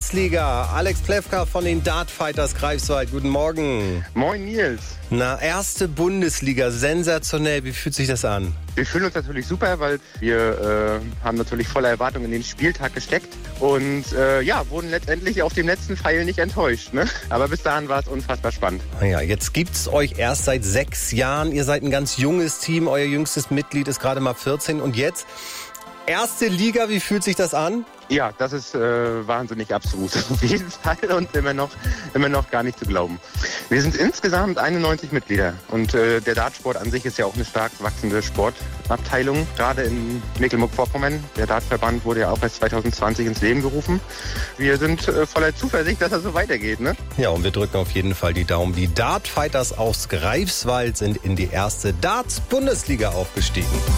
Bundesliga. Alex Plewka von den Dartfighters Greifswald. Guten Morgen. Moin Nils. Na, erste Bundesliga, sensationell. Wie fühlt sich das an? Wir fühlen uns natürlich super, weil wir haben natürlich voller Erwartung in den Spieltag gesteckt und wurden letztendlich auf dem letzten Pfeil nicht enttäuscht. Ne? Aber bis dahin war es unfassbar spannend. Ja, jetzt gibt's euch erst seit 6 Jahren. Ihr seid ein ganz junges Team. Euer jüngstes Mitglied ist gerade mal 14 und jetzt erste Liga. Wie fühlt sich das an? Ja, das ist wahnsinnig abstrus auf jeden Fall und immer noch gar nicht zu glauben. Wir sind insgesamt 91 Mitglieder und der Dartsport an sich ist ja auch eine stark wachsende Sportabteilung, gerade in Mecklenburg-Vorpommern. Der Dartverband wurde ja auch erst 2020 ins Leben gerufen. Wir sind voller Zuversicht, dass das so weitergeht, ne? Ja, und wir drücken auf jeden Fall die Daumen. Die Dartfighters aus Greifswald sind in die erste Darts-Bundesliga aufgestiegen.